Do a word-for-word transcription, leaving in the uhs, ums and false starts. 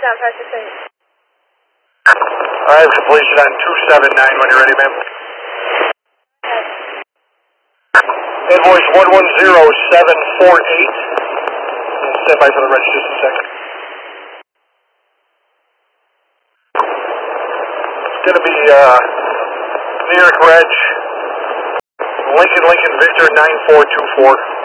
Down five six eight. I have completion on two seven nine when you're ready, ma'am. Invoice one one zero seven four eight. Stand by for the register just a second. It's going to be uh, New York Reg, Lincoln Lincoln Victor nine four two four.